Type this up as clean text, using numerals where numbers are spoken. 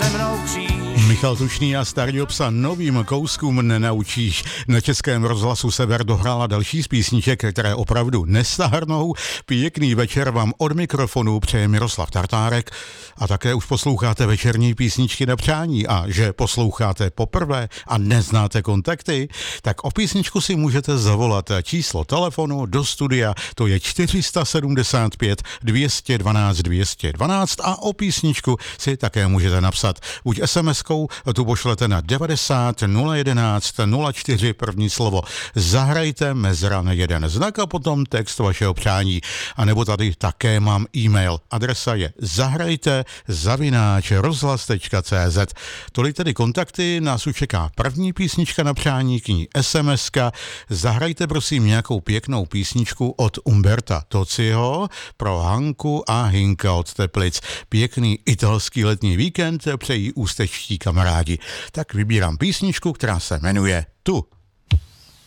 se mnou kříž. Michal Tučný a Starýho psa novým kouskům nenaučíš. Na Českém rozhlasu Sever dohrála další z písniček, které opravdu nestárnou. Pěkný večer vám od mikrofonu přeje Miroslav Tartárek a také už posloucháte večerní písničky na přání. A že posloucháte poprvé a neznáte kontakty, tak o písničku si můžete zavolat. Číslo telefonu do studia, to je 475 212 212 a o písničku si také můžete napsat buď SMS-kou, tu pošlete na 90 011 04 první slovo zahrajte mezran jeden znak a potom text vašeho přání. A nebo tady také mám e-mail. Adresa je zahrajte@rozhlas.cz. Tolik tedy kontakty, nás už čeká první písnička na přání, k ní SMS-ka. Zahrajte prosím nějakou pěknou písničku od Umberta Tociho pro Hanku a Hinka od Teplic. Pěkný italský letní víkend přejí ústečtí kamarádi. Tak vybírám písničku, která se jmenuje Tu.